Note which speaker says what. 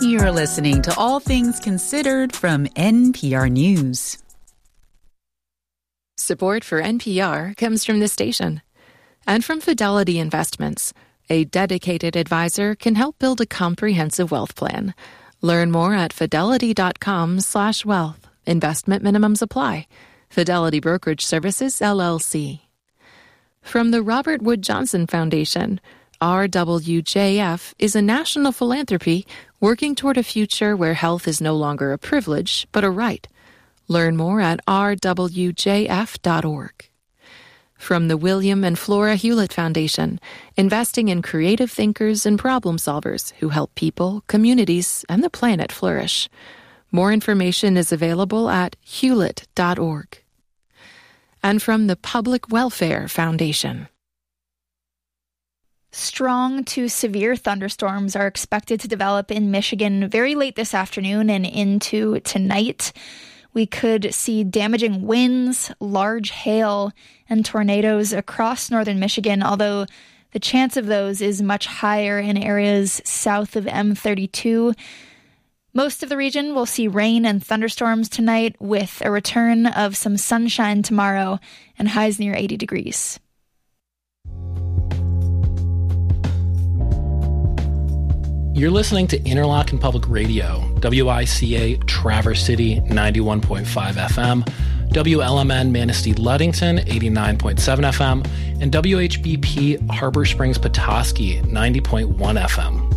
Speaker 1: You're listening to All Things Considered from NPR News.
Speaker 2: Support for NPR comes from this station and from Fidelity Investments. A dedicated advisor can help build a comprehensive wealth plan. Learn more at fidelity.com/wealth. Investment minimums apply. Fidelity Brokerage Services, LLC. From the Robert Wood Johnson Foundation, RWJF is a national philanthropy working toward a future where health is no longer a privilege, but a right. Learn more at rwjf.org. From the William and Flora Hewlett Foundation, investing in creative thinkers and problem solvers who help people, communities, and the planet flourish. More information is available at hewlett.org. And from the Public Welfare Foundation.
Speaker 3: Strong to severe thunderstorms are expected to develop in Michigan very late this afternoon and into tonight. We could see damaging winds, large hail, and tornadoes across northern Michigan, although the chance of those is much higher in areas south of M32. Most of the region will see rain and thunderstorms tonight, with a return of some sunshine tomorrow and highs near 80 degrees.
Speaker 4: You're listening to Interlochen Public Radio, WICA Traverse City 91.5 FM, WLMN Manistee Ludington 89.7 FM, and WHBP Harbor Springs Petoskey 90.1 FM.